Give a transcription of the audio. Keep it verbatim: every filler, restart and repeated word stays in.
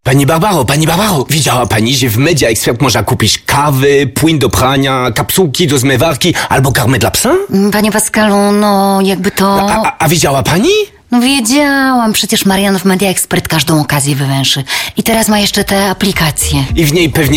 Pani Barbaro, pani Barbaro, widziała pani, że w Media Expert można kupić kawy, płyn do prania, kapsułki do zmywarki albo karmę dla psa? Panie Pascalu, no jakby to... A, a, a widziała pani? No wiedziałam, przecież Marian w Media Expert każdą okazję wywęszy. I teraz ma jeszcze te aplikacje. I w niej pewnie